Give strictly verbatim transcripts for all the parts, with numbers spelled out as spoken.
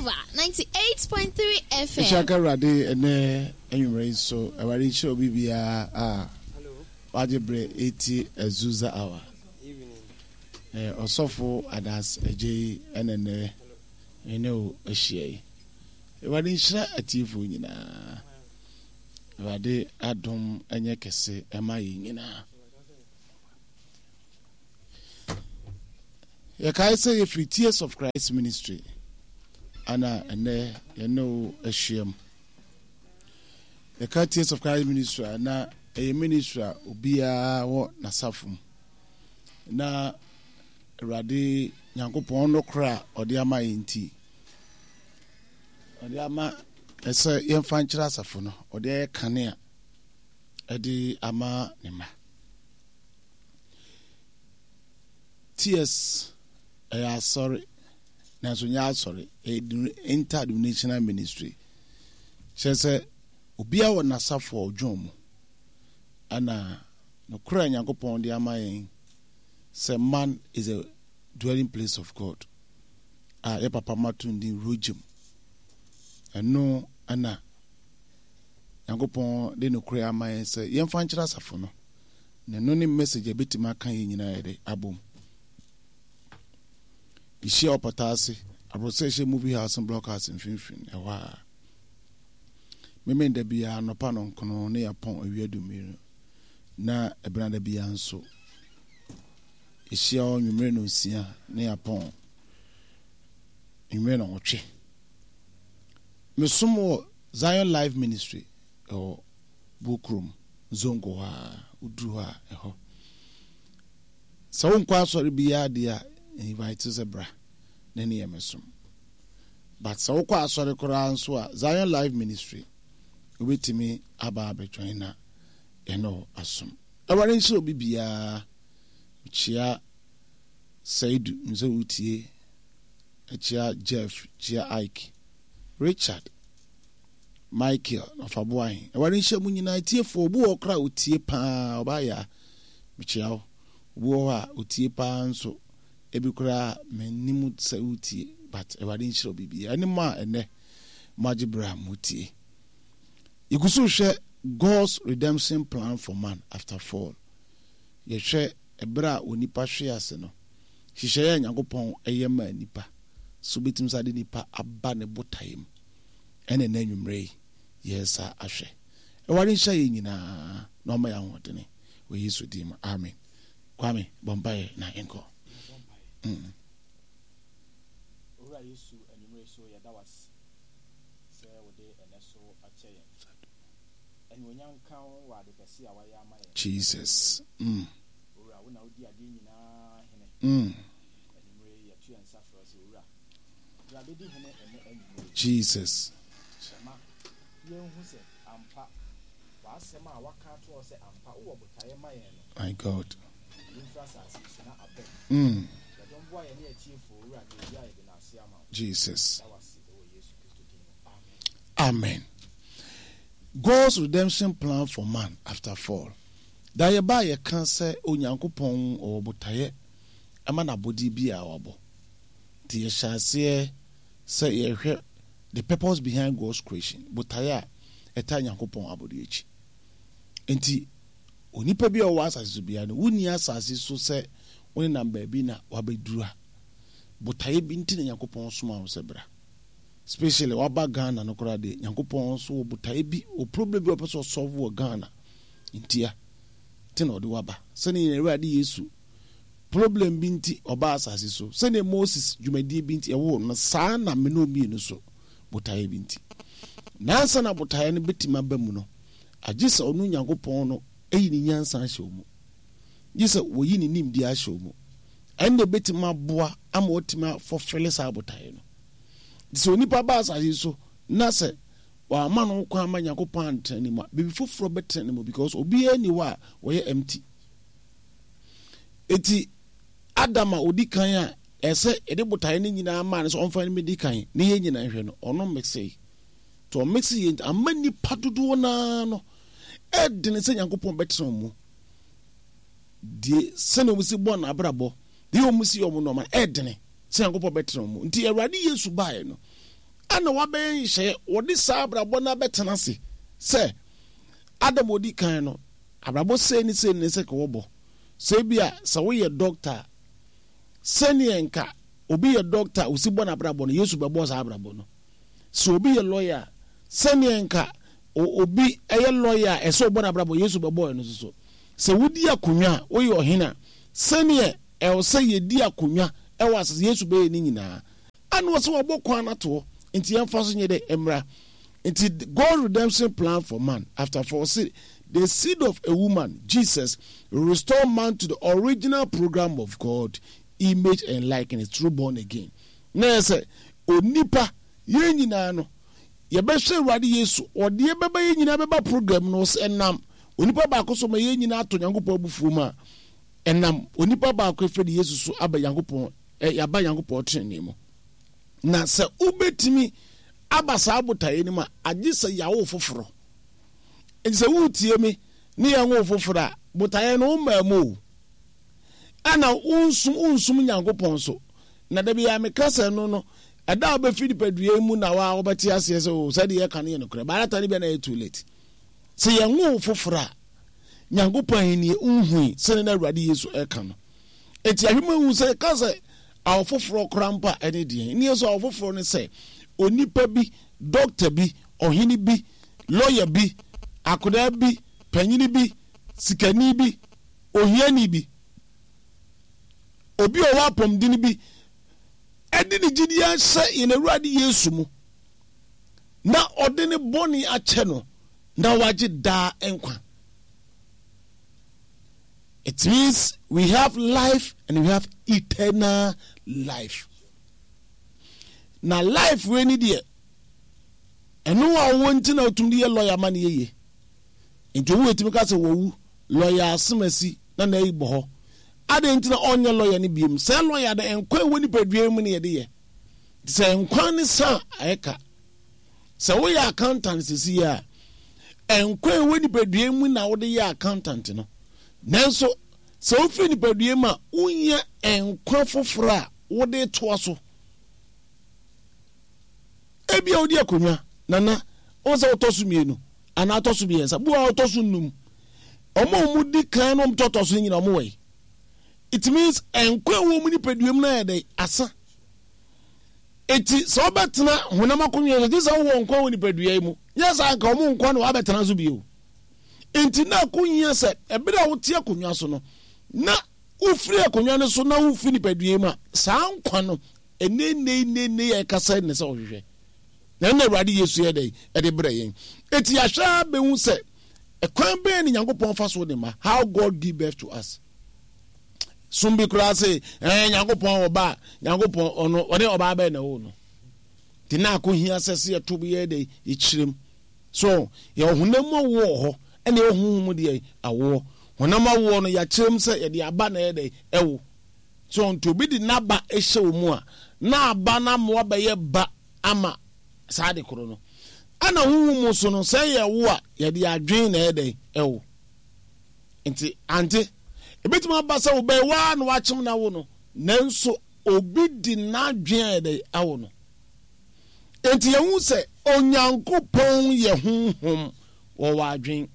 Nova ninety-eight point three F M. Shaka Rade and anyway, so I already show B ah Wajibre eighty Azusa hour. Evening. Uh, also for Adas a J and an you know a she. I already shot a tifu in a Rade Adam and Yakase, am I in a You can say if we Tears of Christ ministry, Anna and there you know a shame. The Tears of Christ ministry, Anna a ministry, Ubia or Nasafum. Na Radi Yankopon no cra or the Ama in tea. Or the Ama, a sir, young fanchra safono, or the Canea, Eddie Ama Nema. Tears. I am sorry. National sorry. A interdenominational ministry. She said, Ubia wa nasa for Jomo. Ana no cry Yankopon the Amain. Say man is a dwelling place of God. Ah, e papa matundi rujim. And no Ana Yankopon de no cry Amain say yen fanchira safono. Ne no ni message a bit makan yina ede abom. Ishi opatasi abroseshe movie house and blockhouse in Finfin ewa meme nda bia no pa no nkono ne yapon awiedumiro na ebranda bia nso ishi o nwumre no sia ne yapon nwumre no otwe mesumo Zion Live Ministry o Bukrum zongo ha udru ha eho sawo nkwa sori bia dia invite zebra nani emesum but so kwa asore kora nso a Zion Live Ministry obetimi aba abetwan na eno asum awari nso bibia chia Saidu nzo utie chia Jeff chia Ike Richard Michael of Abuahin awari nso munyina tie fo obu okra utie pa obaya chia obu ha utie pa nso ebikura menimu sauti but ewadi nshiro bibi anima ene majibra mutie igusu hwe God's redemption plan for man after fall ye hwe ebra onipa hwe ase no hihye ya Nyankopon eyema nipa so betim sade nipa aba ne botayem ene na nwumre yesa ahwe ewadi nhya ye nyina no ma ya hodene we Yesu dim amen kwame bombaye na enko. Mm. Ora Yesu anumre so ya dawas se wode eneso ache en wonyan kan wa de pese awaya ama Jesus. Mm. Ora wona odi ade nyina hene. Mm. Anumre ya tu ansa fro se ora. Ora be di hene ene anumre. Jesus. Shema ye hu se ampa wa asema awaka to se ampa wo botaye maye no. My God. Infrasas na abe. Mm. Jesus. Amen. God's redemption plan for man after fall. Da ye ba ye kan se Onyankopon o botaye ama na body bi a obo. Ti ye shase se ye hwe the purpose behind God's creation. Botaye eta Nyankopon abodi echi. Enti onipa bi o wa asase bia no wuni asase so se woni number bi na wabedura botaye bi ntine Nyankopon soma wo sebra especially waba Ghana no kora de Nyankopon so botaye bi o problem bi o solve wo Ghana ntia tine odi waba sene ne Awurade Yesu problem bi nti oba asase so sene Moses dwumadie bi nti ewo no saa na me no mi no so botaye bi nti nansa na botaye no betima ba mu no agisa onu Nyankopon no eyi ni nyansa ahye mu yesa woyi ni nim di ahye mu ende betima boa ama otima for felis abotaye no so onipa ba asase so na se wa ama no kwa ama Nyankopon antani ma bibi foforo betene mu because obi ani wa wo ye empty eti Adama odi kan a ese ede botaye ni nyina ama ne so onfa ni medi kan ne ye nyina hwe no ono mexi to mexi ye amani padodo na no edene se Nyankopon betene mu die sene omusi bo na abrabo die omusi omu no ma edene se Nyankopon betene mu nti Awurade Yesu bae no ana waben hye wodi sa abrabo na betena se se Adam odi kan no abrabo se ni se ni se ko wobo se bia se wo ye doctor seni enka obi ye doctor usibo na abrabo no Yesu bebo sa abrabo no so obi ye lawyer seni enka obi eye lawyer eso obo na abrabo Yesu bebo no so se wodi akonwa wo ye ohina seni e o se ye di akonwa e was Yesu be ni nyina anu so obo kwan na to nti yemfa so nye de emra nti God redemption plan for man after for see the seed of a woman Jesus will restore man to the original program of God, image and likeness, true born again. Na say onipa ye nyina no ye be hwe wade Yesu o de be ba ye nyina be ba program no enam onipa ba ko so ma ye nyina to Yankopon bufu ma enam onipa ba ko fe de Yesu so aba Yankopon e ya ba Yankopon tene mu na se ubetimi abasa abotaye ni ma agisa yawo foforo ense wutie mi ni yawo foforo a botaye no mamu ana unsum unsum Nyankopon so na da bia me kasa no no ada oba filipadue mu na wa obati ase se o sade ye kan ye no kra ba ta ni be na too late se yawo foforo a Nyankopon ni unhui se na Awurade Yesu e kan no eti ahwema hu se kasa awo foforo krampa ene die ni so awo foforo ne se onipa bi doctor bi ohini bi lawyer bi akoda bi panyini bi sikani bi ohiani bi obi o wa pomdini bi edi ni gidi anse ina Awurade Yesu mu na ode ne boni ache no na waje da enkwa. It means we have life and we have eternal life. Na life we ni de eno wa wonti na otumdi ye lawyer man ye nti wo etimi ka se wo lawyer asemasi na na ibo ho ade nti na onye lawyer ni biem se lawyer de enkwa woni padue mu ne ye de ye se enkwa ni sa eka se wo ya accountant sisi ya enkwa woni padue mu na wo de ye accountant no nanso se wo fi ni padue ma unya enkwa foforo a wo de to aso ebi a odi akonwa nana o se otosu mienu ana atosu biensa bu a otosu num omo mu di kan no mtotosu nyina omo we. It means enkwa wo mu ni paduem na yede asa eti so betena honam akonwa so say wo nkwa wo ni padua mu yes anka omo nkwa no abetena so bio enti na akonwa se ebira wo tie akonwa so no na ufiri akonwa no so na ufi ni padua mu a sa nkwa no ene ne ne ne ye kasa ne se ohwehwe na na Awurade Yesu ye dey e de bra yen eti ahwa be hu se ekwan be ni Nyankopon fa so de ma how God give birth to us. Sumbi kura se eh Nyankopon oba Nyankopon ono ode oba be na wo no ti na ko hia sese ye to be ye dey e kirem so ye honam wo ho ene ye honhum de awo honam awo no ya kirem se ye de aba na ye dey ewo so nto bi di naba e hye wo mu a na aba na mo ba ye ba ama saade koro no ana huhu mu so no say ye wo a ye de adwen na ye dey ewo enti ante ebetima ba sa wo be wa na wa chim na wo no nanso obi di na adwen ye dey awo no enti ye hu se Onyankopon ye honhom wo wa adwen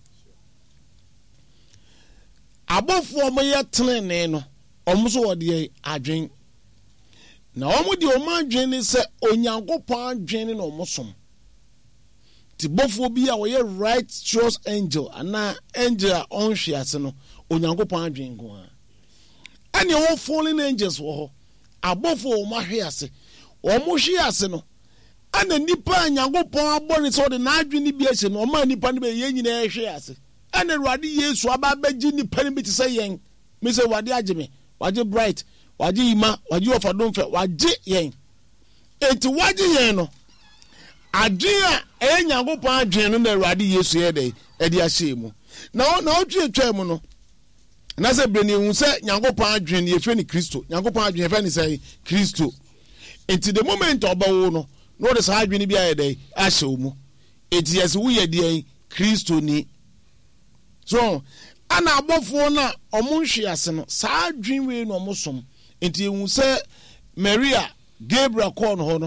abofo mo ye tenene no omo so wo de adwen na omo di omo adwen ni se Onyankopon adwen ni no omo som ti bofo bi a wo ye righteous angel ana angel on hwe ase no Onyankopon adwen go a ani wo fallen angels wo ho abofo o ma hwe ase omo hwe ase no ana nipa Nyankopon abone so de na adwen ni bi ase no omo nipa ne be ye nyina hwe ase ana Awurade Yesu aba baji nipa ne bi ti se yen me se wade ageme waje bright waje ima waje ofadonfe waje yen enti waje yen no adwen a e Nyankopon adwen no na Awurade Yesu ye dey e de ahye mu na na otwe twa mu no na se breni hu se Nyankopon adwen ye fe ni Kristo Nyankopon adwen ye fe ni say Kristo enti the moment obawo no no de sa adwen bi aye dey ahye mu enti yes wo ye dey Kristo ni so ana abofo na omo hwe ase no sa adwen we no omo som enti hu se Maria Gabriel call no ho no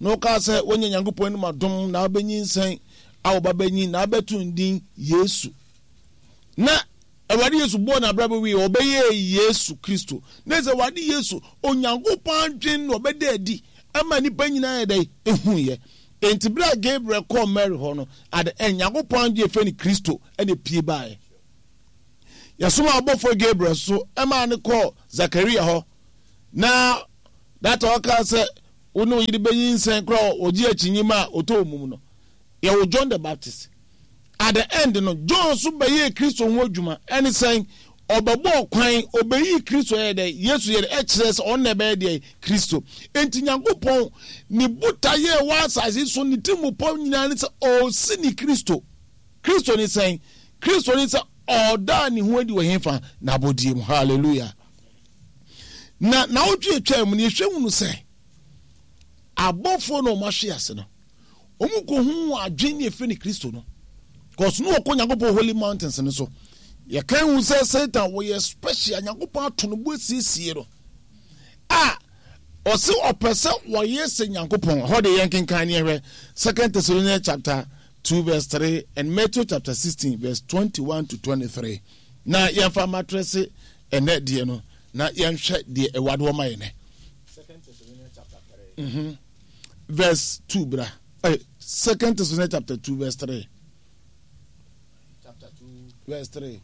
no ka say wonye Nyankopon ni madom na obenyi nsen a obabenyi na abetu ndin Yesu na Awadi Yesu born abraba wi obeye Yesu Kristo na ze wadi Yesu Onyankopon dwen no obede adi ama ni panyina yedai ehu ye enti bra Gabriel call Mary ho no ad Nyankopon dwen fe ni Kristo ene pie bae yasoma obofo Gabriel so ema ne call Zakaria ho na that all can say unu yidi benyin sen kro oji achinyima oto mum no ye wo John the Baptist at the end no John so beye Kristo ho adwuma any saying obebo kwan obeyi Kristo ye de Yesu ye ekres on na be de Kristo enti Nyankopon ni butaye wa asase so ni timu pon nyina ni se o si ni Kristo Kristo ni saying Kristo ni se oda ni ho adi wo hemfa na bodie mu hallelujah na na otwe twa mu ni hwemu no se abofo no mahwe ase no omuko hu adwene efe ni Kristo no cause no ko Nyankopon holy mountains ne so ye kan hu se Satan wo ye special Nyankopon atono bo siesie no a o se opese wo ye se Nyankopon ho de yenkin kan ne hwe second Thessalonians chapter two verse three and Matthew chapter sixteen verse twenty-one to twenty-three na ye fa matrese ene de no na ye hwe de ewade wo maye ne second Thessalonians chapter three mhm verse two bra eh second Thessalonians chapter two verse three chapter two verse three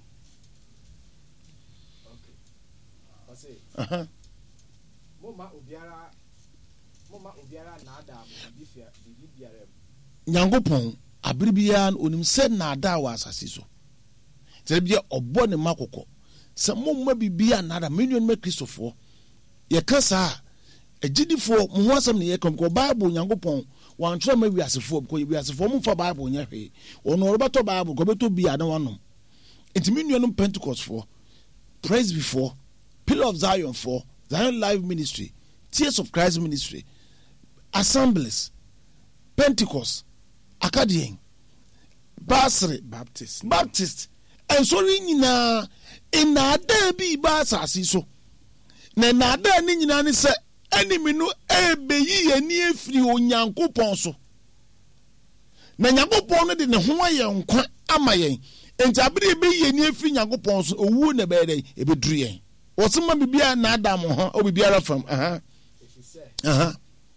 okay what's it uh-huh mama obiara mama obiara na ada bibia bibia Nyankopon abribia onim se na ada wa asase so tebia obo ne makoko se momma bibia na ada menyon ma Kristofo ye kasa agidifo mo ho asem ne ye kom ko Bible Nyankopon wan tro ma wiasefo ko wiasefo mo fa Bible nya hwe ono robato Bible ko beto bia na wanom enti menyon Pentecost for praise before Pillar of Zion for Zion Life Ministry Tears of Christ Ministry Assemblies Pentecost Acadian Basri Baptist Baptist and so nyina ina da bi ba asase so na na da ni nyina ni se enemy no ebeyi ani efiri Onyankopon so na Nyankopon no de ne ho aye nkwa ama yen enti abere ebeyi ani efiri Nyankopon so owu na be dey ebeduru yen wosema bibia na adam ho obibiara fam aha aha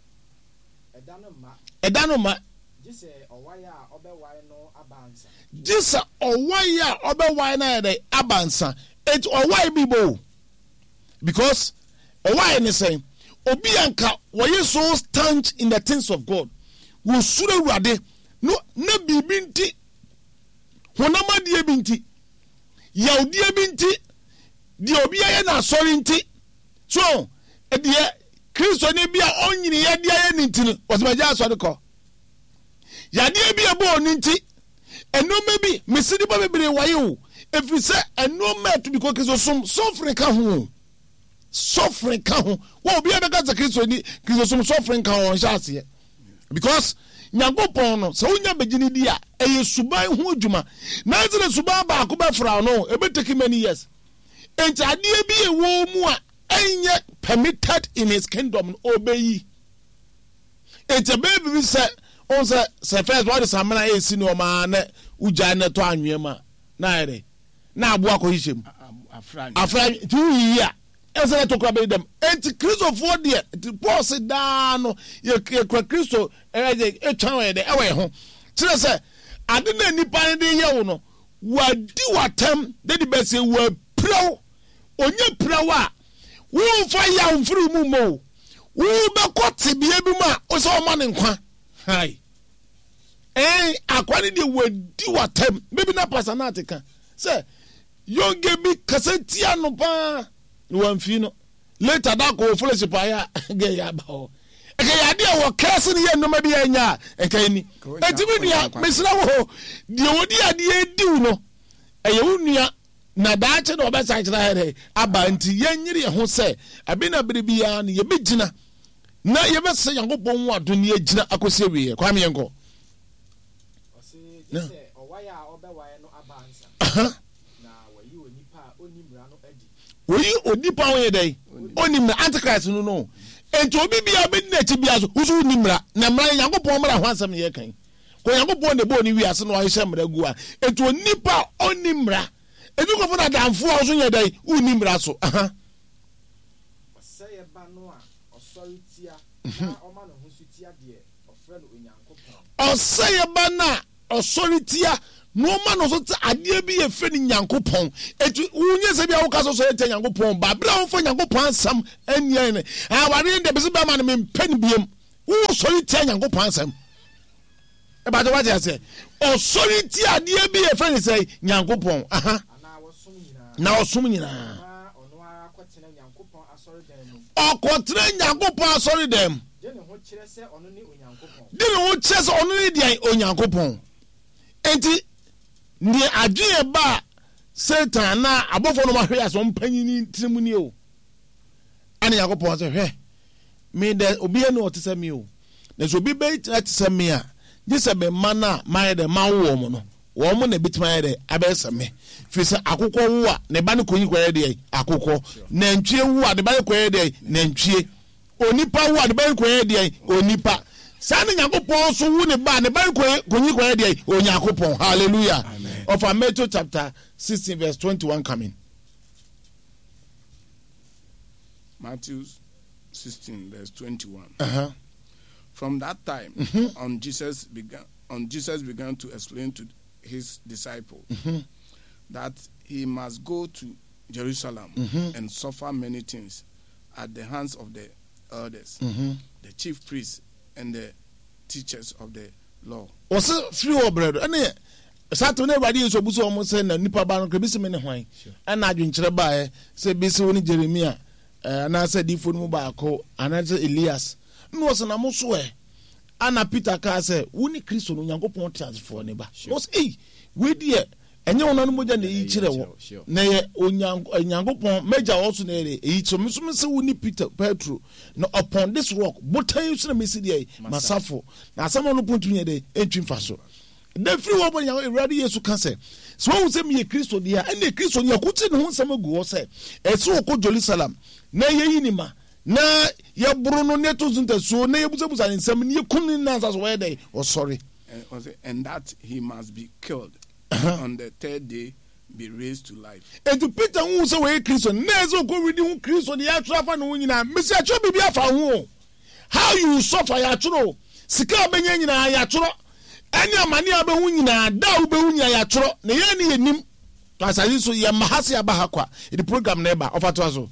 edano ma edano ma jise owaya obewai no abansa jisa owaya obewai na dey abansa it owai bibo because owai ni say obi anka woye so stand in the things of God wo sure urade no na bibinti honama die binti yaudie binti di obi aye na sorry nti so e de Kristo ne bia onyini ye de aye ni nti no osemaja asori ko ya de bia bo ni nti enoma bi mesidi ba bebre waye o efise enoma to bi ko Kristo som suffering ka ho suffering ka ho wo obi abeka za Kristo ni Kristo som suffering ka ho nhyase because Nyankopon no so unya begini dia eye suban ho adwuma na zire suban ba ko ba fra no e be take many years enti ade bi ewo mu a enye permitted in his kingdom obey enti baby bi say on say say first what is amana e si no ma na uja na to anwema na ere na abo akohishem afran afran tu yi a ese to kra be dem enti Kristo for de enti Paul se da no ye kra Kristo e e twan e de e we ho kire say ade na nipa de ye wo no wadi watam de de be say wa pro onye prawa wo fa ya mfiri mu mo wo be kote bia bi ma o so ma ne nkwa hai eh akwani de wadi watam maybe na personality kan say yonge bi kasetia no pa no amfi no later da ko fellowship aya ge ya ba o e ke ya de wo kase ne ye no ma bi anya e kan ni etimi nua mesra wo de wodi ade ediw no e ye wonua na daache na obesa kira here aba nti yenyiri ho se abina biribia ne ye begina na ye bese Yankopon wo ado ne agina akosie wiye kwa me yenko o se jise owaya obewai no abansa oyi onipa ho yedai onimra antichrist no no enti obi bia be na chi bia so usu onimra na mra Nyankopon mra ho asem ye kan ko Nyankopon de bo ni wi ase no ayehye mra gu a enti onipa onimra enti ko fona damfo a so yedai onimra so aha say ba no a osoritia na o ma no ho sutia de ofre no Onyankopon osay ba na osoritia no man no so ade bi ye fe ni Nyankopon etu unye se bia wo ka so so ete Nyankopon ba bla wo fa Nyankopon asam ania ne a ware de be se ba ma no me mpani biem wo so ete Nyankopon asam e ba de wa je se o so ete ade bi ye fe ni se Nyankopon aha na wo som nyina na wo som nyina ono a kwetena Nyankopon asori dan mu o kwetena Nyankopon asori dan de ne ho kire se ono ni Onyankopon de ne ho kire se ono ni dia Onyankopon enti ni adwe ba Satan na abofo no mahwe aso mpanyini trimuni o ana Yakopon se hwe me de obi ene otese me o na so obi be tese me a gese be mana my de mawo mo no wo mo na bitima de abese me fi se akokko wo a ne ba ne konyi kwere de akokko na ntwie wo a de ba ne kwere de na ntwie onipa wo a de ba ne kwere de onipa Sani Nyankopon so wu ne ba ne ba konyi kwere de Onyankopon hallelujah. Amen. Of Matthew chapter sixteen verse twenty-one coming. Matthew sixteen verse twenty-one. Uh-huh. From that time mm-hmm. on Jesus began on Jesus began to explain to his disciples mm-hmm. that he must go to Jerusalem mm-hmm. and suffer many things at the hands of the elders, mm-hmm. the chief priests and the teachers of the law. Was it free or bread? And Saturday, everybody is supposed to almost say, Nipa Baron Krabis in Hawaii. And I drink Cherebai, say Bissoni Jeremiah, and I said, Ifun Mubako, and I said Elias. No, was an Amosue. Anna Peter Carr said, Wuni Christo, Yango Pontas for neighbor. Was a we dear. And you know, more than each other. Nay, Onyango Major also near each of Miss Winnie Peter Petro. No, upon this rock, what time you see the Missy Masafo. Now, someone who put me a day, entering faso. The free woman, young ready yes to cancel. So, I say me a Christo, dear, and a Christo, your cousin who some go say, a so called Jerusalem. Nay, Yinima. Na ya Bruno Netos in the so, neighbors and some new couldn't answer where they or sorry. And that he must be killed. On the third day be raised to life. And to Peter who say we Christian, nezo go with you Christian the actual fan wina. Mister Acho be afa hu. How you suffer ya churo. Sika be nyina ya churo. Any amani abe hu nyina da ube hu nyina ya churo. Ne ye ne yenim. To asali so ye mahasi abahakwa. The program neighbor of atwazo.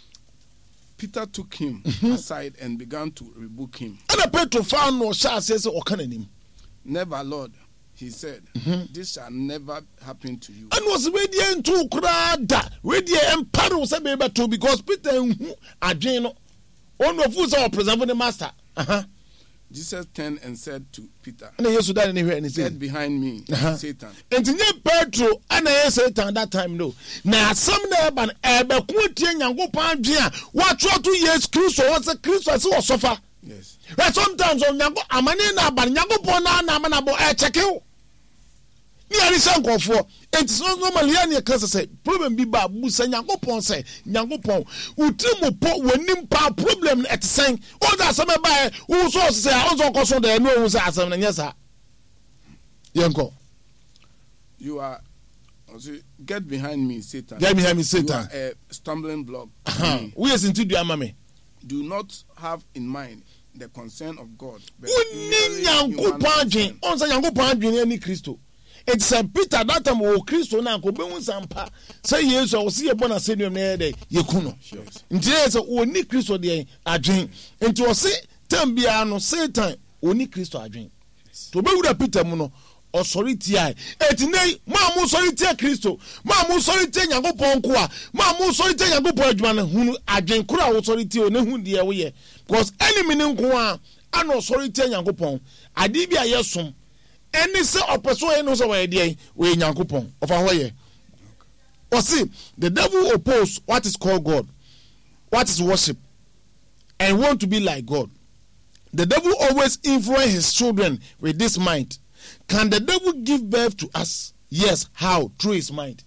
Peter took him aside and began to rebuke him. And Peter found no sha says o kan anim. Never, Lord. He said, mm-hmm. This shall never happen to you. And was ready to crowd, ready and paddle some baby too, because Peter Adreno, one of who's our preserving the master. Uh-huh. Jesus turned and said to Peter, and he used to anywhere and he said, behind me, uh-huh. Satan. And to Petro, and I Satan that time, no. Now, some neighbor, Ebe Quintin, and go Pandia, what two years, Christo, what's a Christo, I saw suffer. Yes. But sometimes on Yango, Amanina, but Yango Pona, Namanabo, I check you. Near the Sanko for it's not normally any case say problem be bad, Musa Yango say Yango Pon, Utimu po when nimpa problem at saying all that some by who so say also cause there no who's as an yes, sir. Yanko, you are get behind me, Satan. Get behind me, Satan. You are a stumbling block. We is into the mammy. Do not have in mind the concern of God. But Yango Panjin, on the Yango Panjin, any Christo. It's a Peter that time o Christo na ko be unsampa say Yesu o see e bona senior na dey yekuno ntie say oni Christo dey adwen nti o se tam bia no Satan oni Christo adwen to be wura Peter mu no o sorry ti ai eti nei ma mu sorry ti Christo ma mu sorry ti Yakobon ko a ma mu sorry ti Yakobon adwuma na hunu adwen kura wo sorry ti o ne hu de wo ye because enemy ne nko a ana sorry ti Yakobon ade bia yesom. Any say opposition no so we dey we Nyankopon of ahoye. Or see, the devil oppose what is called God, what is worship, and want to be like God. The devil always influence his children with this mind. Can the devil give birth to us? Yes. How? Through his mind.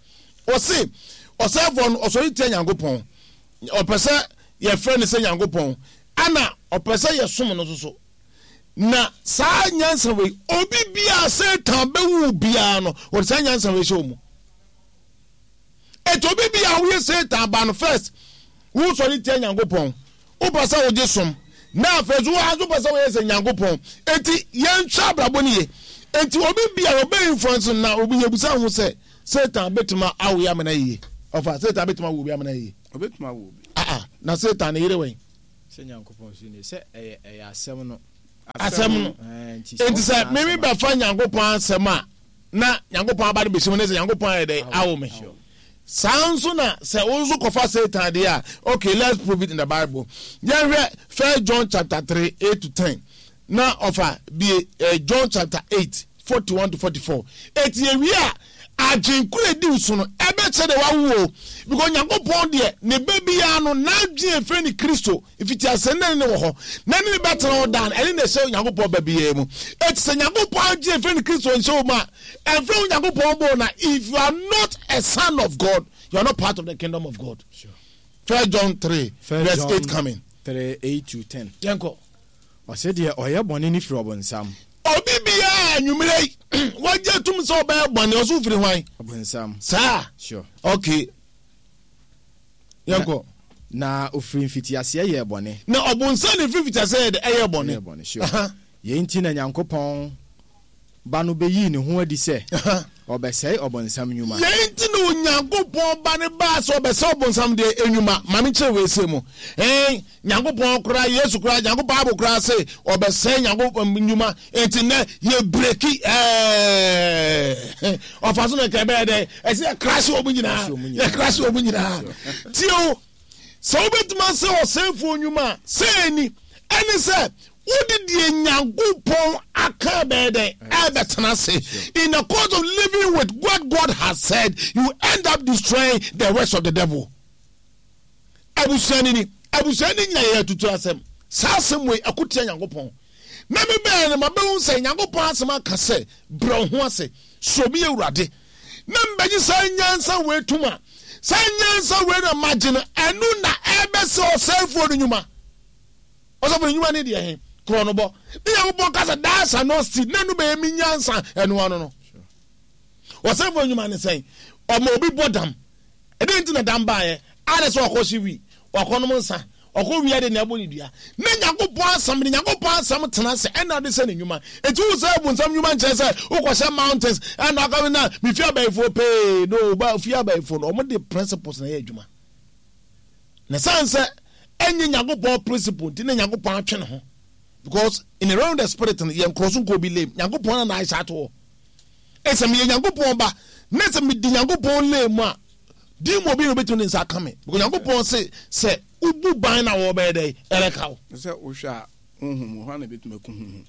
ɔse ɔsɛfo no ɔsɔre tia Nyankopɔn ɔpɛ sɛ yɛfrɛ ne sɛ Nyankopɔn ana ɔpɛ sɛ yɛsom no so na saa nyansa wei obi bia Satan bɛwu bia no wɔde saa nyansa wei hyɛ mu eto obi bia woyɛ Satan ba no first wo sɔre tia Nyankopɔn wopɛ sɛ wogye som na afei so wo aso pɛ sɛ woyɛ sɛ Nyankopɔn enti yɛntwa abrabɔ no ye enti obi bia ɔbɛ influence na obi yɛbusa ho sɛ Satan betuma awo ya mena yie ofa Satan betuma wo bi amena yie obetuma wo bi ah ah na Satan ne yire wen sɛ Nyankopɔn so ne sɛ ɛyɛ ɛyɛ asɛm no asɛm no enti sɛ mimi bɛ fa Nyankopɔn asɛm a na Nyankopɔn aba de behyem ne sɛ Nyankopɔn ayɛ dɛ awo me sanso na sɛ wonso kɔfa Satan de a okay let's prove it in the Bible yɛhwɛ First John chapter three eight to ten na ofa bi uh, John chapter eight forty-one to forty-four eti ewi a ajinkure di uso no ebe che de wawo because Nyankopɔn de ne baby ya no na dwen efre ni Kristo ifiti asɛnna ne wo ho na ne betra wo dan ene na hye Nyankopɔn baby ya mu eti se Nyankopɔn dwen efre ni Kristo nhyɛ ma efre Nyankopɔn bo na if you are not a son of God you are not part of the kingdom of God. Sure. First John three First verse John eight coming three eight to ten yanko ɔsɛ deɛ ɔyɛ bɔne ne firi ɔbɔnsam obi bia nwumire wagye tum sɛ ɔbɛyɛ bɔne ɔso firi hwan ɔbɔnsam saa sure okay yanko na ofiri mfitiaseɛ yɛ bɔne na ɔbɔnsam ne firi mfitiaseɛ yɛ ɛyɛ bɔne yɛ bɔne sure yɛn nti na Nyankopɔn ba no bɛyi ne ho adi sɛ ɔbɛsɛe ɔbɔnsam nnwuma yɛn nti na Onyankopɔn ba ne ba sɛ ɔbɛsɛ ɔbɔnsam de nnwuma ma me kyerɛ wɛsɛ mu ɛn Nyankopɔn kora Yesu kora Nyankopɔn abo kora sɛ ɔbɛsɛ Nyankopɔn nnwuma enti na yɛ breki ɛɛ ɔfa so na kɛbɛ dɛ ɛsɛ crash wɔ mu nyinaa yɛ crash wɔ mu nyinaa tio sɛ wobɛtuma sɛ ɔsɛmfo nnwuma sɛ ni ɛne sɛ wodi die Nyankopɔn aka bɛde ɛbɛtena se in the course of living with what God has said you end up destroying the works of the devil. Abusani ni abusani nya yɛ tutu asɛm saa asɛm wei akotia Nyankopɔn na me bɛɛ ne mabɛhu sɛ Nyankopɔn asɛm aka sɛ brɛ ho ase so bi Awurade na mbɛgye saa nyansa wei tuma saa nyansa wei na magye no ɛno na ɛbɛsɛ ɔsɛfoɔ no nnwuma ɔsɛfoɔ no nnwuma ne deɛ he kronobo ni Nyankopɔn kasa dasa no sti na no be mi nyansa eno ano no wɔsɛfo nnwuma ne sɛn ɔma obi bodam ɛde nti na dam baaye ade so ɔkɔhye wi ɔkɔnom nsa ɔkɔ wi ade na ɛbɔ ne dua na Nyankopɔn asam ne Nyankopɔn asam tena sɛ ɛna de sɛ ne nnwuma eti wo sɛ bu nsam nnwuma nkyɛ sɛ wokɔhyɛ mountains ɛna aka na me fi abayefo pe no ba fi abayefo no ɔmo de principles na yɛ adwuma na sanse enye Nyankopɔn principle nti na Nyankopɔn atwe ne ho because in around the spirit and yen crossing ko bi lame Nyankopɔn na aisha to ese me Nyankopɔn ba na se me di Nyankopɔn lame a di mo bi no betu ne nsa kame because Nyankopɔn se se ubu ban na wo be dey eleka wo se wo hwa honhom ho na betu maku honhom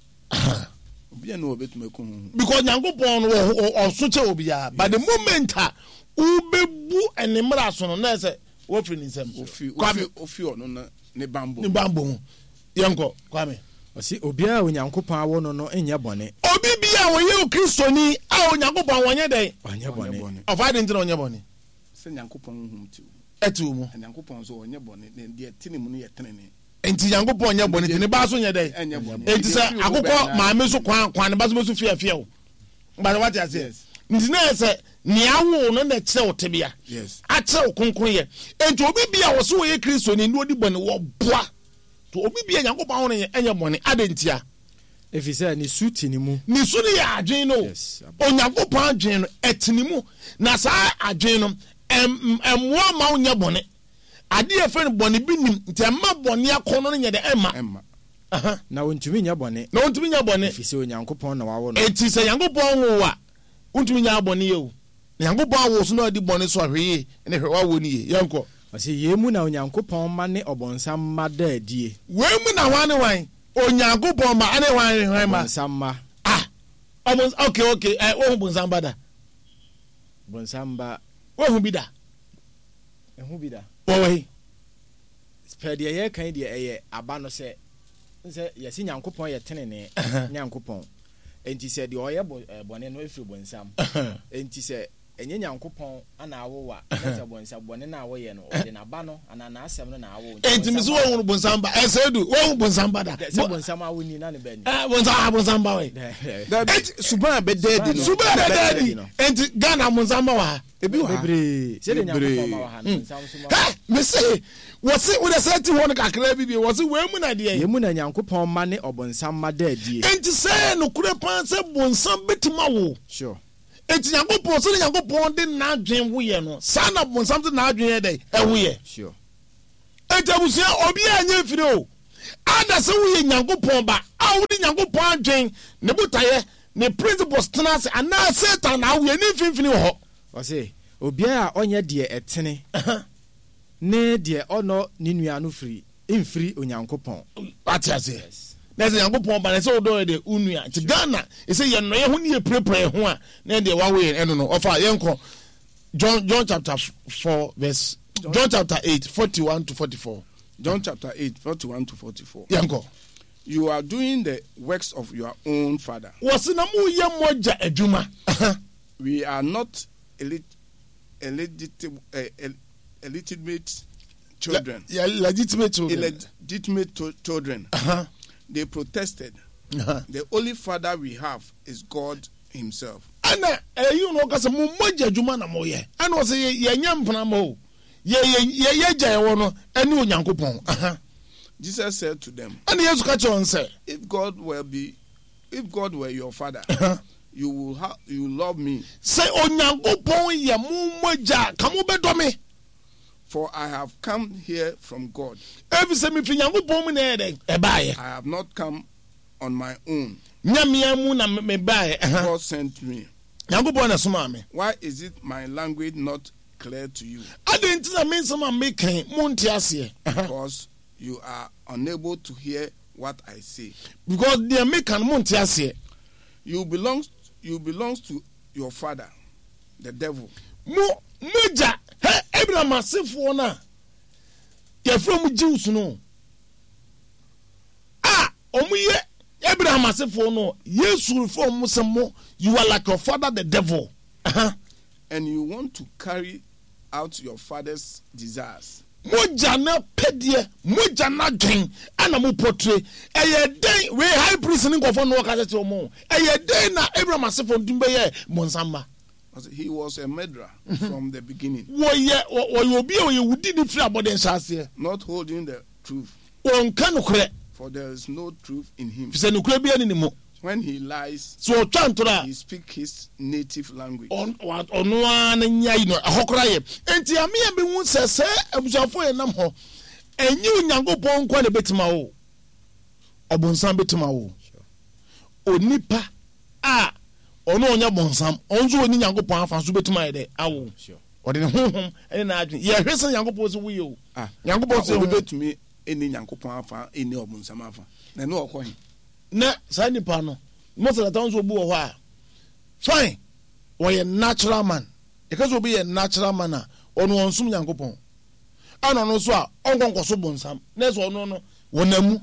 obi na wo betu maku honhom because Nyankopɔn no ɔso che obi a but the moment a ubebu enemra so no na se wo firi ne nsam ofi ofi ofi ono na ne bambo ne bambo yanko kwame osi obiara Onyankopɔn awo no no enye bɔne obi bia wo ye Kristoni a Onyankopɔn wonye den wonye bɔne of I didn't know onye bɔne se Nyankopɔn hum ti etu mu Nyankopɔn so onye bɔne ne de tini mu no ye tenene enti Nyankopɔn onye bɔne ti ne ba so nye den enti se akokɔ maame so kwan kwan ne ba so so fie fie o but what you say nti na se ne awo no na kyerɛ wo tebia yes a kyerɛ wo konkron ye enti obi bia wo so wo ye Kristoni ne odi bɔne wo boa obi bia Nyankopɔn ho ne enye bɔne adentia efise ni suti ni mu ni su ne ya adwen no Onyankopɔn adwen no etini mu na saa adwen no em emwa ma onye bɔne ade efe no bɔne bi nim nti emma bɔne akɔ no nye de emma emma aha na wontumi nya bɔne na wontumi nya bɔne efise Onyankopɔn na wawo no enti se Nyankopɔn wo wa wontumi nya bɔne ye o Nyankopɔn wo so na odi bɔne so ahweye ne hwe wawo ni ye yanko ɔsɛ yemu na Onyankopɔn ma ne ɔbɔnsam ma da adie wemu na wane wan Onyankopɔn ma ane wan wan ma ɔbɔnsam ma ah ɔbɔns okay okay eh wo bɔnsam ba da bɔnsam ba wo hu bi da ehu bi da wo wei spɛ deɛ yɛ kan deɛ ɛyɛ aba no sɛ sɛ yɛsi Nyankopɔn yɛ tenene Nyankopɔn enti sɛ deɛ ɔyɛ bɔne no efiri bɔnsam enti sɛ enye nyankopon ana awo wa na bonsa bone na awo ye no ode na ba no ana na asem no na awo enti miso wo bonsa ba esedu wo bonsa ba da se bonsa ma woni na ne ba ni ah bonsa bonsa ba we enti suban be dead no suban be dead enti Ghana bonsa ba wa ebi wa bebre se de nyankopon ma wa ha bonsa so ma ha me say wose wo de say ti won kakra bi bi wose we mu na de ye mu na nyankopon ma ne obonsa ma da die enti say no kure pan say bonsa betima wo sure enti nyankopon so nyankopon de na adwen wo ye no sa na bonsa de na adwen ye dey e wo ye sure enti abusia obi anya firi o ada se wo ye nyankopon ba a wo de nyankopon adwen ne botaye ne principles tenase ana Satan na wo ye ni finfini ho o say obi a onye de etene ne de ono ni nua no firi imfiri onyankopon atiase na se nyankopon ba na se odo de unua ti Ghana e se ye no ye ho ne ye prepare ho a na de wa we eno no ofa yenko John John chapter four verse John chapter eight forty-one to forty-four. John chapter eight forty-one to forty-four. Yanko, you are doing the works of your own father. Wasi na mu ye moja ejuma. We are not elit illegitimate uh, illegitimate children. Yeah, legitimate children. Illegitimate to children. Uh-huh. They protested. Uh-huh. The only father we have is God himself. Ana eh you know kasa mu moja ejuma na mo ye. Ana o se ye nyam pna mo. Ye ye ye ye jai wo no ene onyankopon. Aha. Jesus said to them, and Jesus ka chon say, if God were be if God were your father, uh-huh. you will have you love me. Say onyankopon ye mu moja ka mo bedo me. For I have come here from God. Every say me fi nyankopon mu na e e baaye. I have not come on my own. Nyamia mu na me baaye. God sent me. Nyankopon na soma me. Why is it my language not clear to you? Adentina mean some making monte ase. Because you are unable to hear what I say. Because they make an monte ase. You belong you belongs to your father, the devil. Mo meja he Abraham asefo na. Ye from Jews no. Ah, omuye Abraham asefo no. Yesu from Musamo, you are like your father the devil. Uh-huh. And you want to carry out your father's desires. Moja na pedie, moja na dwen, ana mo portray. Eye den we high priest ni nkofo no ka tete omo. Eye den na Abraham asefo ndumbe ye monsamba. He was a murderer from the beginning. Wo ye wo ye obi o ye wudi ni free aboden shase. Not holding the truth. On kan kure. For there is no truth in him. Fi se no kure bia ni ni mo. When he lies, so twantora he speak his native language. On ono an nyai no ahokora ye. Enti ame be hu sese abusafo ye nam ho. Enyi onyankopon kwa ne betima wo. Obonsan betima wo. Onipa a ono onya bonsam. Onzo oni nyankopon afa so betima ye de awo. Ode ne honhom ene na adwen. Ye hwese nyankopon so wo ye o. Ah, nyankopon so betumi eni nyankopon afa eni obonsam afa. Na no okon. Na sa nipa no most of the times obu wo ha fine we a natural man because we be a natural man a ono onsum nyankopon ana no so a onkonkoso bonsam na so ono no wonamu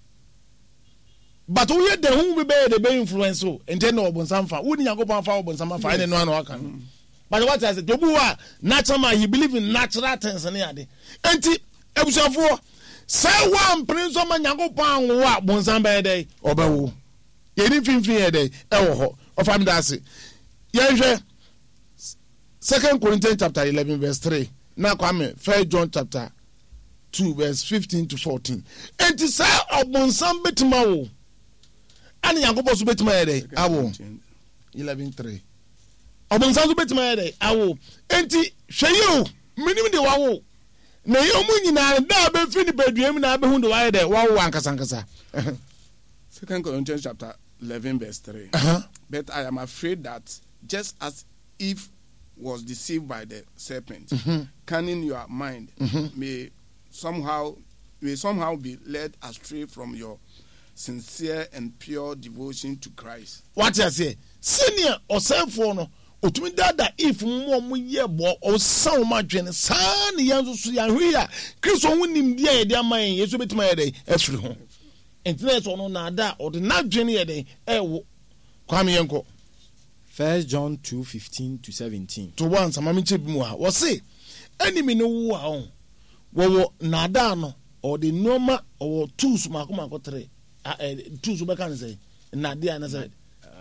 but we the who be be the be influence so ente na obonsam fa wo ni nyankopon fa obonsam fa ene no ana waka no but what I said obu wa natural man he believe in natural things na ade enti ebusafo say one prince of nyankopon wa bonsam be dey obawo yeni finfin ye dey e wo ho of am da se ye hwe Second Corinthians chapter eleven verse three na kwame First John chapter two verse fifteen to fourteen enti say obonsam betima wo ani nyankopon so betima ye dey awo eleven three obonsam so betima ye dey awo enti hwe yo minim de wawo na yomu nyina da be fini beduam na be hu de why de wa wa ankasa ankasa. Second Corinthians chapter eleven verse three. Uh-huh. But I am afraid that just as Eve was deceived by the serpent, mm-hmm. cunning your mind mm-hmm. may somehow may somehow be led astray from your sincere and pure devotion to Christ. What I say, senior or self-for no otumi dada if mo mo ye bo o san ma dwene san ne yanzo so ya hwe ya Kristo wonim dia ye dia man Yesu betima ye dey afiri ho entene so no na da o de na dwene ye dey e wo kwame yenko First John two fifteen to seventeen. To one samami chebi mu ha. Wo say enemy no wo a on. Wo wo nada no or the normal or tools makoma ko tre. Ah tools be kan say nada na say.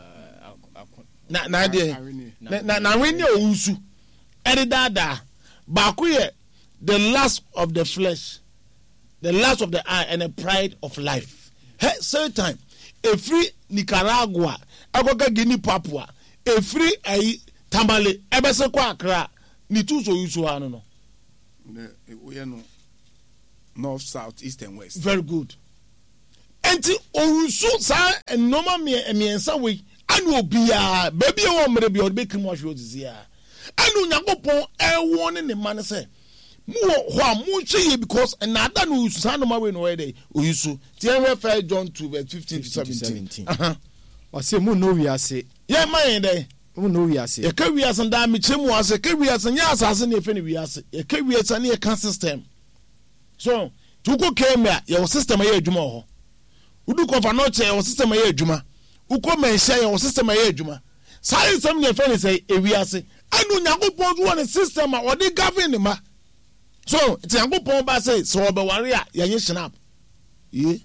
Na na de. Na na we ni owusu. Eri dada. Ba ku ye the lust of the flesh, the lust of the eye, and the pride of life. Hey, same time, a free Nicaragua, Agoga Guinea Papua, a free a Tamale, Ebese Kwakra, ni two so you so no. We are no north, south, east, and west. Very good. Enti Orusu sa and normal me and me and some way, and will be a baby or maybe or big commercial here. And Unyagopon, a warning the man say. More because another no son of my way no way usu. First John two verse fifteen to seventeen. Uh-huh. I say mo no we are say. Yeah, my day. Mo no we are say. E ka we as nda me chemu as e ka we as nya asase na efe ne we as. E ka we as na e kan system. So, to go came here, your system aye adwuma ho. Udu ko fa no che your system aye adwuma. Uko men share your system aye adwuma. Sai some ne fe ne say e we as. Anu Nyankopon do one system a odi govern ma. So, it's a good point by say, so over warrior, you snap. Ye?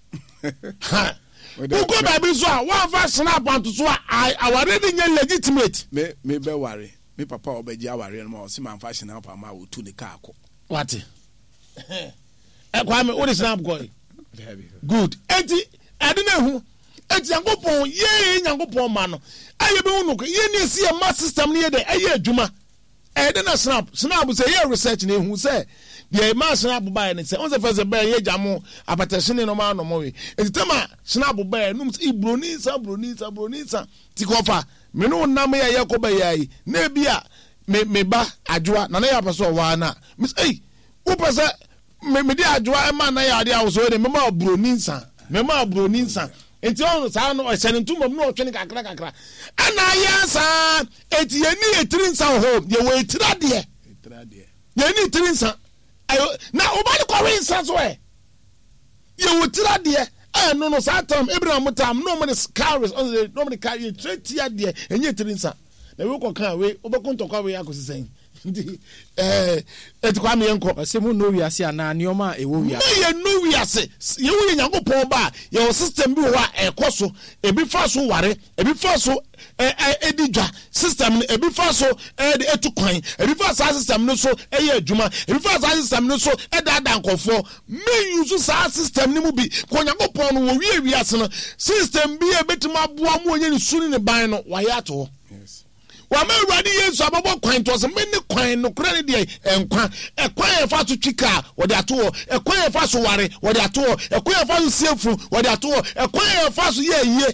Ha! Who go by this one? One fast snap on to so I already legitimate. Me, me be worry. Me papa obeji worry and more. See my fashion up and my to the car. What? Eh, Kwame, what is snap going? Good. Eti, I don't know who. Eti Yankopon, ye, Yankopon man. I don't know. You need to see a mass system near the aye Juma. Eh, then a snap. Snap say yeah research ne who say the man snap buy and say on the first buy ye jamo apatation no man no more. Enti tema snap buy no i broni sa broni sa broni sa ti kofa me no nam ya yakoba yai na bia me me ba adwoa na na ya paso wa na miss eh wo pese me me di adwoa e ma na ya de awo de me ma broni sa me ma broni sa enti on sa no e sene ntumom no otwe ne kakra kakra ana ya sa eti ye ni etiri nsa ho ye we etira de etira de ye ni etiri nsa ayo na obani ko we nsa so e ye we etira de eh no no sa tam Abraham tam no mo carries on the no mo carry twenty de enye etiri nsa na we ko kan we obekun kwa we akosisen ndi eh etikwa me enko ase mu no wiase ana nioma ewo wiase ye no wiase ye wo Nyankopon ba ye system bi wo a ekoso ebi fa so ware ebi fa so eh edidwa system ebi fa so eh etukwan ebi fa sa system no so eh adwuma ebi fa sa system no so eh dada nkofo me use sa system ni mu bi ko Nyankopon no wo wie wiase no system bi e betima boa mu onye ni suni ne ban no wa ya to. Yes. Wama uradi Yesu ababo kwan to se meni kwan no kura ne de enkwa ekwan e fa to twika wo de ato ekwan e fa so ware wo de ato ekwan e fa so sefu wo de ato ekwan e fa so ye ye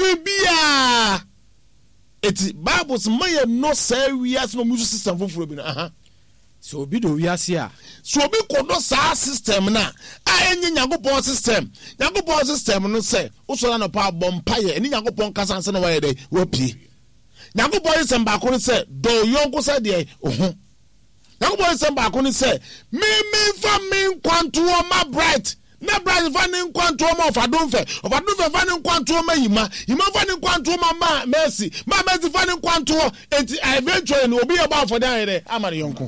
bibia eti Bibles maye no say we as no music system foforo bi na aha so obi do wiase a so obi kodo sa system na a enye Nyankopon system Nyankopon system no say wo so na no pa bompa ye eni Nyankopon kasa nse na wa ye de wo pie Nyankopon sem ba ko se do yonko se de ohun Nyankopon sem ba ko se me me fa me kwanto ma bright na bright fa ne kwanto ma of adonfe of adonfe fa ne kwanto ma yima yima fa ne kwanto ma ma mercy ma mercy fa ne kwanto enti eventually no obi about for dan here amare yonko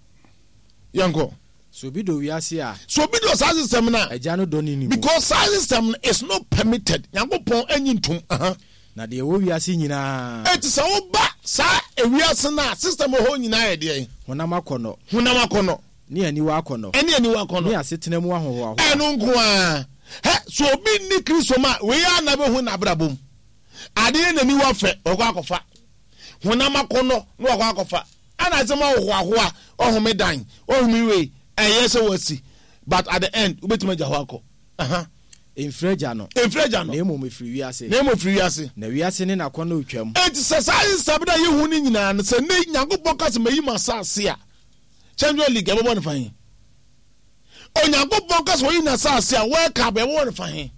yonko so bi do wiase a so bi do sa system na eja no do ni ni because sa system is not permitted Nyankopon anyintum aha na de wo wiase nyina eti sa wo ba sa ewiase na system ho nyina ye de honam akono honam akono ni ani wa akono eni ani wa akono ni asetena mu ahoho ahoho enu nko a he so obi ni Kristo ma we ya na be hu na brabom ade na ni wa fe okwa akofa honam akono no okwa akofa ana zema ho aho a ohome dan ohumi we eye se wasi but at the end ubetima ja ho akọ aha Infreja no Infreja no nemo me free wiase nemo free wiase na wiase ne na kwano otwam enti se sai sabda ye hu ni nyina ne se ne Nyankopon ka se mayi masase a Champions League ebo bon fahin o Nyankopon ka se yi na sase a World Cup ebo bon fahin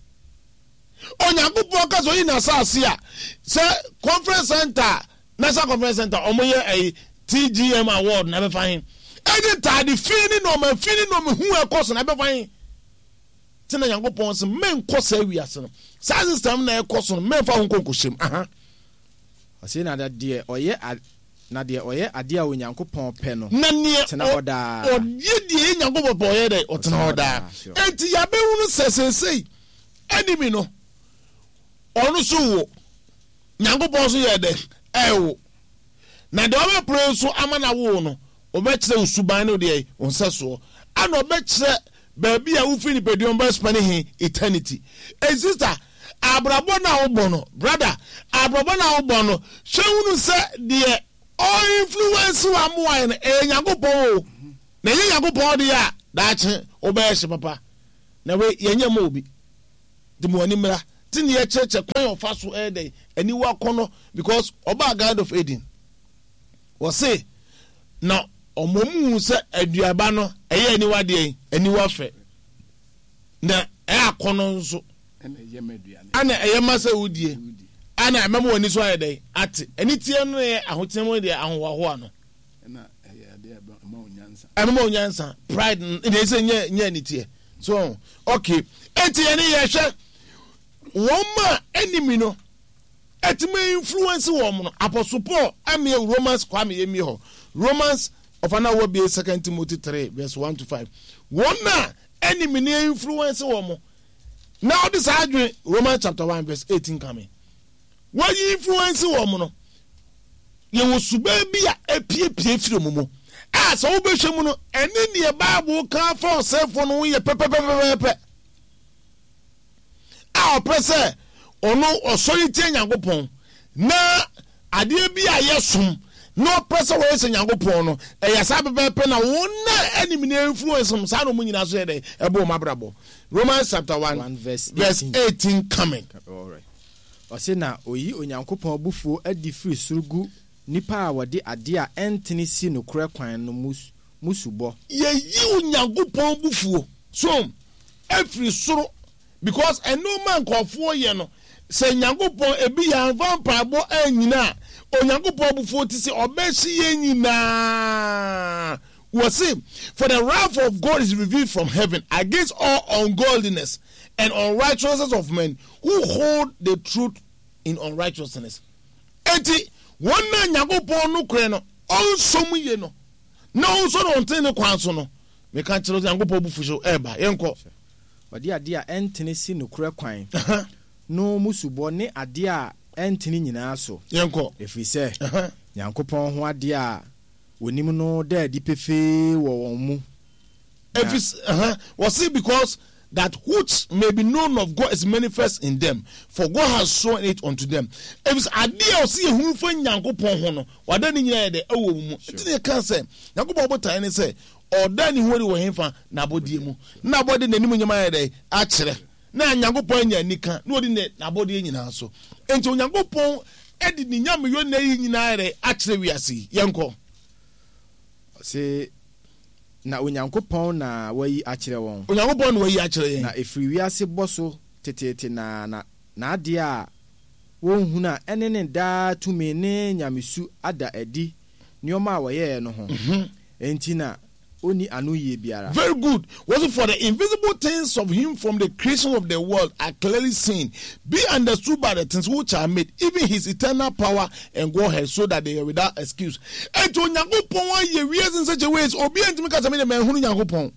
o Nyankopon ka se yi na sase a se Conference Center National Conference Center omoye eh T G M award na be fahin edi tadi fini no me fini no me hu e koso na be fahin tina Nyankopon se men kosa wiase no sa system na e koso no men fa ho konkoshem aha ɔse na de ɔyɛ na de ɔyɛ ade a onyankopɔn pɛ no na ne tena hɔ daa ɔyɛ die nyankopɔn pɛ ɔyɛ dɛ ɔtena hɔ daa enti yɛbɛhu no sɛsɛsɛi enemy no ɔno so wo nyankopɔn so yɛ dɛ ɛwo na de ɔbɛpere so ama na wo no ɔbɛkyerɛ usuban no deɛ ɔnsɛ soɔ ana ɔbɛkyerɛ baabi a wofiri nipadua ɔbɛspane he eternity e sister abrabɔ na wobɔ no brother abrabɔ na wobɔ no hwɛ hunu sɛ deɛ ɔ influence wa moa no ɛyɛ nyankopɔn o na ɛyɛ nyankopɔn deɛ a daakye wobɛyɛ hye papa na we yɛnyɛ ma obi de mo ani mmra te ne yɛkyerɛkyerɛ kwan ɔfa so ɛyɛ dɛ aniwa kɔ no because ɔbaa God of Eden wɔse na ɔmɔmu sɛ aduaba no ɛyɛ aniwa deɛ aniwa fɛ na ɛyɛ akɔ no nso ana ɛyɛ ma sɛ wodie ana ɛmɛma w'ani so ayɛ dɛ ate ɛne tie no yɛ ahotenamu deɛ ahohoahoa no ɛmɛma onyansa pride deɛ sɛ nyɛ nyɛ ne tie so okay eti ɛne yɛhwɛ wɔn ma enemy no ɛtumi influence wɔn no Apostle Paul amie Romans kwame yɛmi hɔ Romans of an hour be second Timothy three verse one to five wɔn na enemy ne influence wɔn now this adwene Romans chapter one verse eighteen coming wɔn influence wɔn no yɛwɔ suba bi a epiepie firi mu mu a sɛ wobɛhwɛ mu no ɛne ne Bible kan fa ɔsɛfo no yɛ pɛpɛpɛpɛpɛ a ɔpɛ sɛ ɔno ɔsɔre tie Nyankopɔn na adeɛ bi a yɛsom na ɔpɛ sɛ wɔyɛ sɛ Nyankopɔn no ɛyɛ saa pɛpɛpɛ na wɔn na enemy ne influence m saa no mu nyina so yɛ dɛ ɛbɔ ɔmo abrabɔ Romans chapter one verse eighteen coming ɔsɛ na oyi Onyankopɔn bufuo adi firi surugu nipa a wɔde ade a ɛntene si no korɛ kwan no musubɔ yɛyi Onyankopɔn bufuo so ɛfiri soro because ɛno man nkɔfoɔ yɛ no sɛ Nyankopɔn ebi yɛ anfa mpaebɔ anyina Onyankopɔn bufuo ti sɛ ɔbɛhye yɛ nyinaa wɔse for the wrath of God is revealed from heaven against all ungodliness and unrighteousness of men who hold the truth in unrighteousness enti wɔn na Nyankopɔn no korɛ no ɔnsom yɛ no na ɔnso no ɔnten ne kwan so no meka kyerɛ Nyankopɔn bufuo so ɛba yɛnkɔ wɔde ade a ɛntene si no korɛ kwan no musubɔ ne ade a ɛntene nyinaa so yɛnkɔ ɛfiri sɛ Nyankopɔn ho ade a wɔnim no da adi pefee wɔ wɔn mu ɛfiri wɔse because that which may be known of God is manifest in them for God has shown it unto them ɛfiri sɛ ade a ɔse yɛhunu fa Nyankopɔn ho no wada ne nyinaa yɛ dɛ ɛwɔ mu ɛti ne yɛka sɛ Nyankopɔn botae ne sɛ ɔda ne hori wɔ hemfa na abɔdeɛ mu na abɔde n'anim nyama yɛ dɛ akyerɛ na Nyankopɔn anya nika na ɔde ne abɔdeɛ nyinaa so enti Onyankopɔn ɛde ne nyameyɔ na yi nyinaa yɛ dɛ akyerɛ wiase yɛnkɔ ɔse na Onyankopɔn na wayi akyerɛ wɔn Onyankopɔn na wayi akyerɛ yɛn na efiri wiase bɔ so tetete na na na ade a wɔn hu na ɛne ne daa tumi ne nyamesu ada adi nneɛma a wɔyɛ no ho enti na oni anu ye biara very good was it for the invisible things of him from the creation of the world are clearly seen be understood by the things which are made even his eternal power and Godhead so that they are without excuse and to Nyankopɔn ye wiase in such a way obi antimi ka sɛ me man hunu Nyankopɔn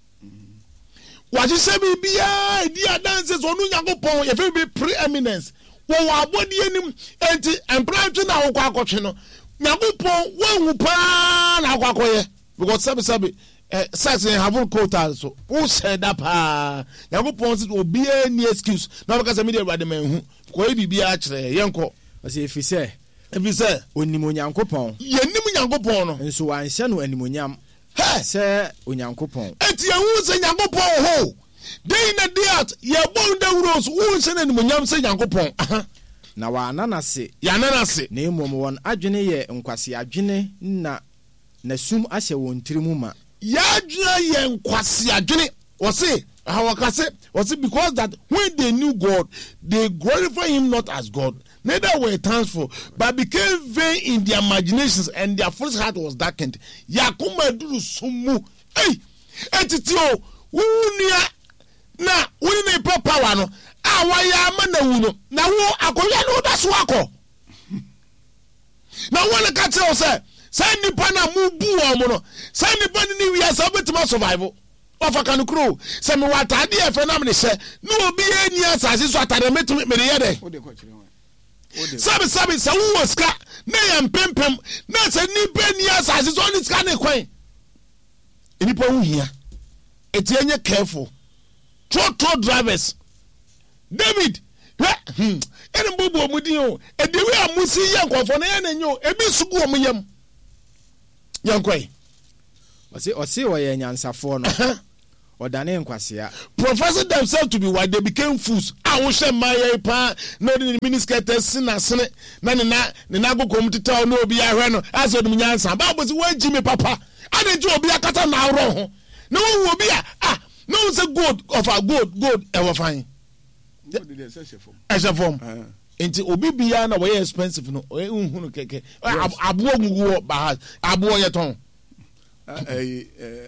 wa je se bi bia di adanse so nu Nyankopɔn ye fe be preeminence wo wa abodi anim enti empranto na wo kwa akɔtwe no Nyankopɔn wo hu pa na akɔkɔye because sabi sabi eh sex in have quota so who said that pa Nyankopɔn say obi any excuse na because me dey ready man hu ko e bibia akyerɛ yɛnkɔ ɔsɛ efi sɛ efi sɛ onim Onyankopɔn yɛnim Nyankopɔn no nso wanhyɛ no animonyam he sɛ Onyankopɔn eti ehu sɛ Nyankopɔn ho dey na dey out yɛbɔ ndawuro so wo nhyɛ no animonyam sɛ Nyankopɔn na wa ananase ya ananase na emom wɔn adwene yɛ nkwasi adwene na na sum ahyɛ wɔn tirimu ma ya adwene yɛ nkwasi adwene wɔse hawakase wɔse because that when they knew God they glorified him not as God neither were thankful but became vain in their imaginations and their foolish heart was darkened yakuma duru sumu hey etiti o wunia na wuni ne power no a waya ama na wu no na wo akoya no da so akọ Now when the cat say say nipa na mu bu o mo no say nipa ni wi asa betima survival of a can crow say me watade e fe na me se no obi eni asase so atade metumi me ye de Wo de ko kire won. sabi sabi sa wo ska na yam pempem na say nipa ni asase so ni ska ne kwan nipa hu hia eti enye careful trotro drivers David hmm ene bobo omudi o e de we amusi ye nkofo na ye na nyo ebi sugu omyam yankwai Ose ose oye nyansafo no odane nkwasea professing themselves to be why they became fools ah wo hwe maye pa no the miniskirt sina sene na ne na ne na gokom teta no obi ahwe no aso dum nyansa ba bo si wanji me papa ade ji obi akata na awro ho na wo obi a ah no say good of a good good e wo fine Esha form. Enti obi bia na we expensive no e nhunu keke. Abo gugu ba abo ye ton. Eh eh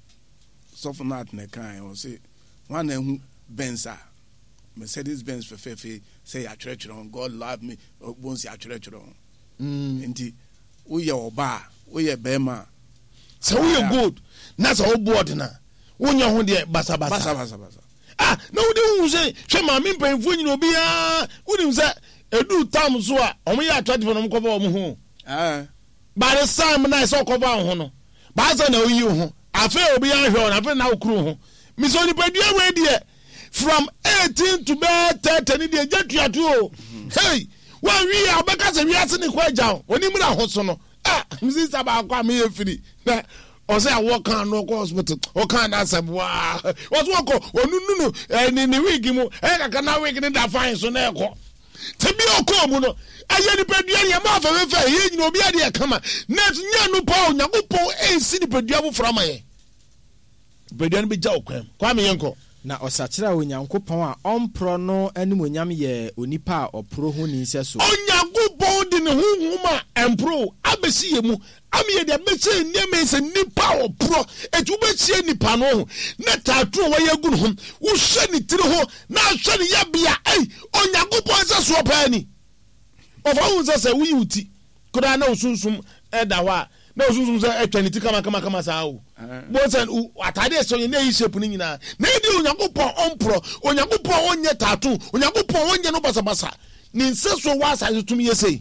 so for not na kan o say one ehun Benza Mercedes Benz for fefe say atwetwere on God love me won't say atwetwere on. Mm. Enti wo ye oba wo ye bema so we good na so board na wonya ho de basa basa basa basa basa ah no we dey say hwe ma me mpanfo nyina obi a wonim say edu tam so a omo ya atwetwere no mkoba omo ho ah ba the sam na so koba ho no ba za na oyi ho afa obi a hwe na afa na okru ho mi so ni padua we de from eighteen to thirty ni de jatuatu o hey one we abeka se wi ase ni kwa agya oni mra ho so no ah mi si saba akwa me efiri na o say awo kan no ko hospital o kan na sabwa o so ko onunu no ni ni wig mu e kaka na wig ni da fine so na e ko tebi o ko mu no aye ni padua ni ma fa fe fe ye nyina obi ade e kama na nya no pa onyagopo e si ni padua bu fra maye padua ni bi ja okwam kwa me yenko na osachira onyankopon a ompro no animonyam ye onipa a opro ho ni nse so onyankopon de ne hunhuma empro abesi yemu amiye de abesi niam se nipa opro etu besi nipa no na tatu wo ye gu no wo hwe ni tiri ho na hwe ni yabia ei onyankopon se so pa ni ofa hu se se wi uti koda na osunsum eda ho a na osunsum se etwaniti kama kama kama sa o bo se atade so ye na yi shape ni nyina na edi onyankopon ompro onyankopon onye tatu onyankopon onye no basa basa ni nse so wa sa tumi yesei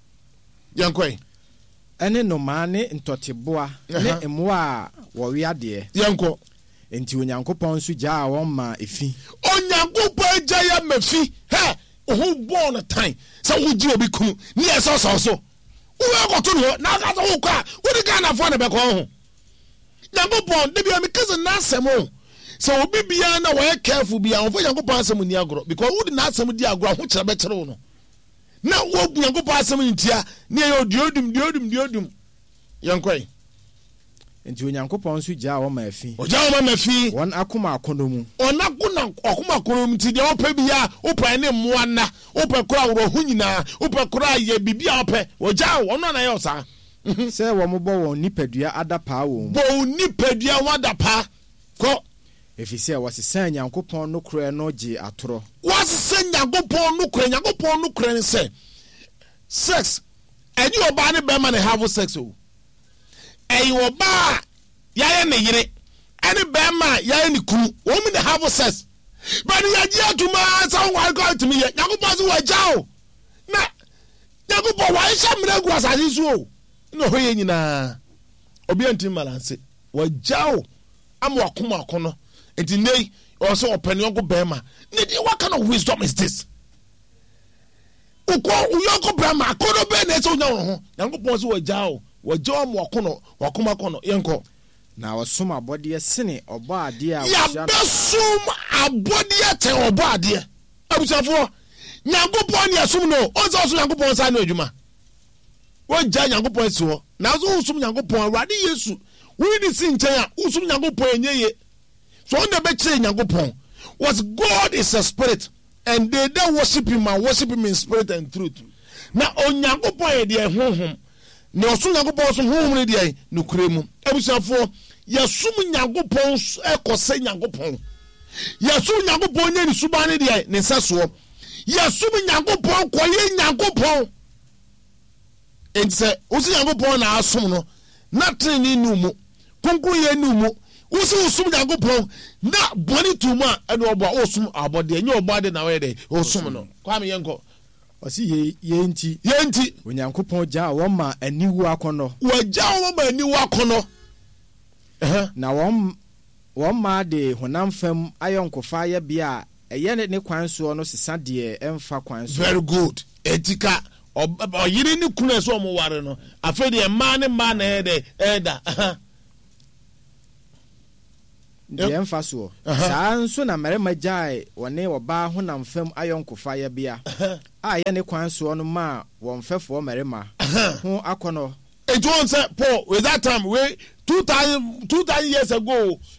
yankoi ene no mane ntoteboa ne emwa wo wi ade yanko enti onyankopon so gya won ma efi onyankopon gya ya mafi he ohu born time sa wo gi obi kunu ni eso so so wo ko to no na ka so ko a wo di kana fo na be ko ho nyankopon de bia me kase na asemo so obi bia na wo careful bia wo nyankopon asemo ni agro because wo di na asemo di agro ho kire be kire wo no na wo nyankopon asemo ntia ne ye odiodum diodum diodum yankoi enti onyankopon so gya wo ma afi o gya wo ma afi won akoma akono mu ona kuna akoma akono mu ti de wo pa bia wo pa ne moa na wo pa kura wo ho nyina wo pa kura ye bibia wo pa o gya wo no na ye osa se wo mo bo won nipadua adapa wo bo nipadua wadapa ko efise wasesa nyankopon no kure no gi atoro wasesa nyankopon no kure nyankopon no kure ne se sex eni oba ne be ma ne have sex o eyi oba ya ye ne yire eni be ma ya ye ne kunu o mi ne have sex but ya ji atuma sa wa go to me nyankopon so wa jao na nyankopon wa sha mre gu asase so o no ho ye nyina obi antim balance wa jao am wa kuma akono enti nei also open yonko bema what kind of wisdom is this uko yonko bema akono be na so nya ho yanko pon so wajao wajao mo akono wakuma kono yenko na wasoma abode sene obo ade a ya besum abode te obo ade abusafo yanko pon ya sum no o so yanko pon sa na adwuma waja yanko pon so na so usum yanko pon rade yesu we di sin chen a usum yanko pon enyeye. So on the betray Nyangopon was God is a spirit, and they that worship him and worship him in spirit and truth. Now on Nyangopon de honhom, ne osun Nyangopon so honhom de no kremu. Ebusafo, yasum Nyangopon ekose Nyangopon. Yasum Nyangopon ne subane de ne nsaso. Yasum Nyangopon koye Nyangopon. enti sɛ wosi Nyankopɔn na asom no na treni nu mu konkro ye nu mu wosi usum Nyankopɔn na boni tu mu a ɛne ɔbɔ a osum abɔde enye ɔbɔ ade na wɔyɛ de osum no kwa me yenko ɔsi ye ye nti ye nti Onyankopɔn gya wɔn ma aniwu akɔnɔ wagya wɔn ma aniwu akɔnɔ eh na wɔn wɔn ma de honam fam ayɔnkofa yɛ bia ɛyɛ ne kwan so no sesa de ɛmfa kwan so very good etika ɔyiri ni kunu ɛsɛ ɔmo ware no afɛ de ma ne ma na ɛde ɛda de ɛmfa so saa nso na mmarima gyae wɔne ɔbaa honam fam ayɔnkofa yɛ bia a yɛ ne kwan so no ma wɔn fɛfoɔ mmarima ho akɔnɔ it won't say Paul with that time we two thousand two thousand years ago